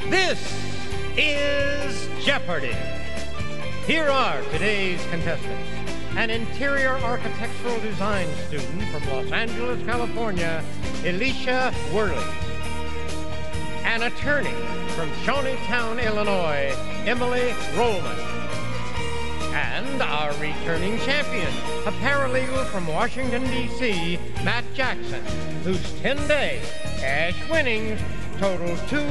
This is Jeopardy! Here are today's contestants. An interior architectural design student from Los Angeles, California, Alicia Worley. An attorney from Shawneetown, Illinois, Emily Rollman. And our returning champion, a paralegal from Washington, D.C., Matt Jackson, whose 10-day cash winnings total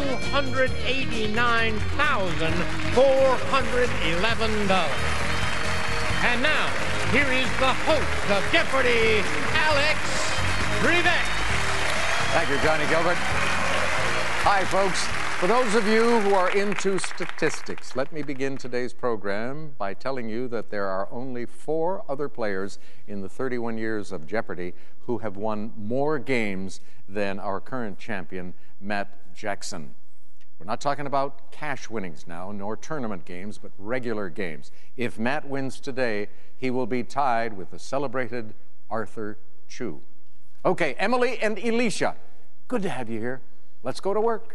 $289,411. And now, here is the host of Jeopardy, Alex Trebek. Thank you, Johnny Gilbert. Hi, folks. For those of you who are into statistics, let me begin today's program by telling you that there are only 4 other players in the 31 years of Jeopardy who have won more games than our current champion, Matt Jackson. We're not talking about cash winnings now, nor tournament games, but regular games. If Matt wins today, he will be tied with the celebrated Arthur Chu. Okay, Emily and Alicia, good to have you here. Let's go to work.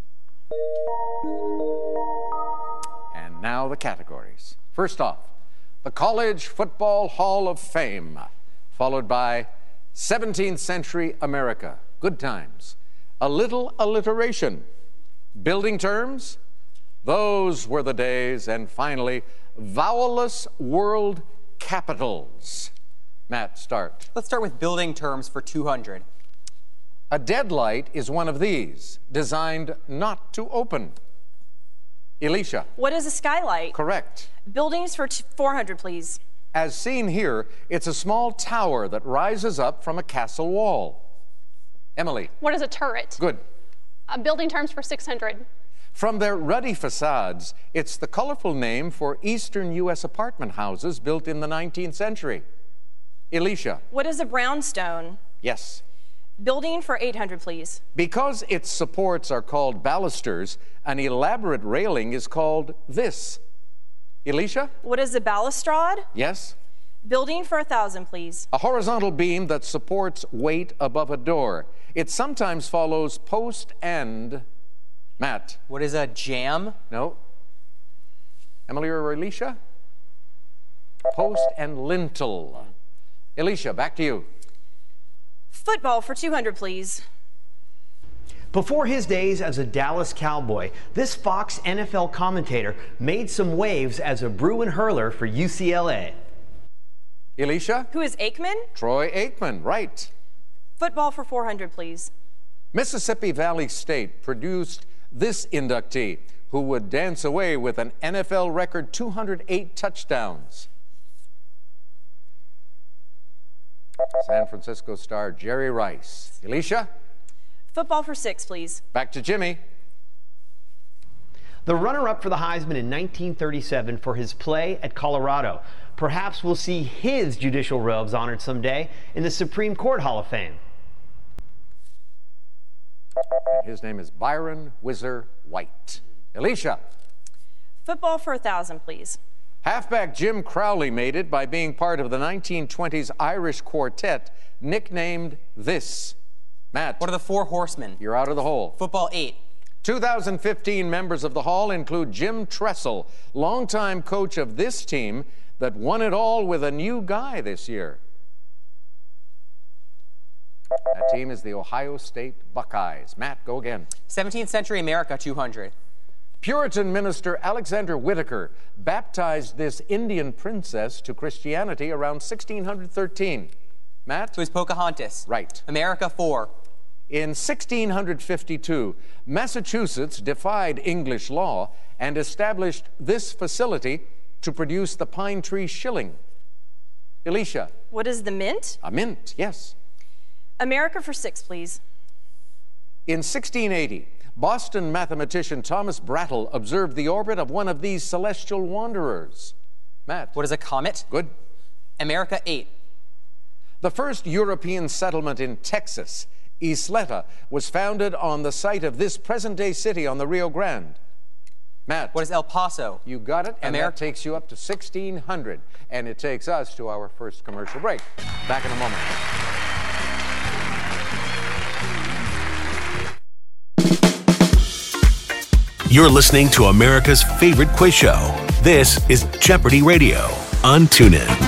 And now the categories. First off, the College Football Hall of Fame, followed by 17th Century America, good times, a little alliteration, building terms, those were the days, and finally, vowelless world capitals. Matt, start. Let's start with building terms for 200. A deadlight is one of these, designed not to open. Alicia. What is a skylight? Correct. Buildings for 400, please. As seen here, it's a small tower that rises up from a castle wall. Emily. What is a turret? Good. Building terms for 600. From their ruddy facades, it's the colorful name for eastern U.S. apartment houses built in the 19th century. Alicia. What is a brownstone? Yes. Building for 800, please. Because its supports are called balusters, an elaborate railing is called this. Alicia? What is a balustrade? Yes. Building for 1,000, please. A horizontal beam that supports weight above a door. It sometimes follows post and... Matt? What is a jam? No. Emily or Alicia? Post and lintel. Alicia, back to you. Football for 200, please. Before his days as a Dallas Cowboy, this Fox NFL commentator made some waves as a Bruin hurler for UCLA. Alicia? Who is Aikman? Troy Aikman, right. Football for 400, please. Mississippi Valley State produced this inductee who would dance away with an NFL record 208 touchdowns. San Francisco star Jerry Rice. Alicia? Football for 6, please. Back to Jimmy. The runner-up for the Heisman in 1937 for his play at Colorado. Perhaps we'll see his judicial robes honored someday in the Supreme Court Hall of Fame. His name is Byron Whizzer White. Alicia? Football for 1,000, please. Halfback Jim Crowley made it by being part of the 1920s Irish quartet nicknamed this. Matt. What are the 4 horsemen? You're out of the hole. Football 8. 2015 members of the Hall include Jim Tressel, longtime coach of this team that won it all with a new guy this year. That team is the Ohio State Buckeyes. Matt, go again. 17th Century America, 200. Puritan minister Alexander Whitaker baptized this Indian princess to Christianity around 1613. Matt? So it's Pocahontas. Right. America, 4. In 1652, Massachusetts defied English law and established this facility to produce the pine tree shilling. Alicia? What is the mint? A mint, yes. America for 6, please. In 1680, Boston mathematician Thomas Brattle observed the orbit of one of these celestial wanderers. Matt? What is a comet? Good. America, 8. The first European settlement in Texas, Isleta, was founded on the site of this present-day city on the Rio Grande. Matt? What is El Paso? You got it, and America. that takes you up to 1,600. And it takes us to our first commercial break. Back in a moment. You're listening to America's favorite quiz show. This is Jeopardy Radio on TuneIn.